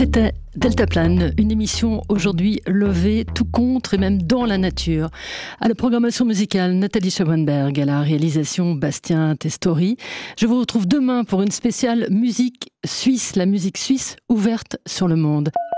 C'était Deltaplane, une émission aujourd'hui levée tout contre et même dans la nature. À la programmation musicale, Nathalie Schauenberg, à la réalisation Bastien Testori. Je vous retrouve demain pour une spéciale musique suisse, la musique suisse ouverte sur le monde.